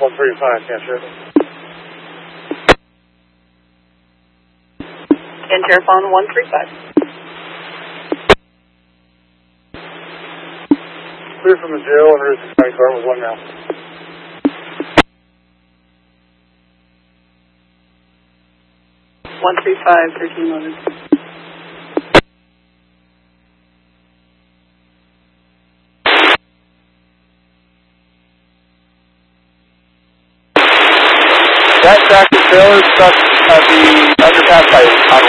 135, can't sure. And Terraphone 135. Clear from the 0 and Route 690 car with 1 now. One 13 loaded. That tractor trailer stuck at the underpass by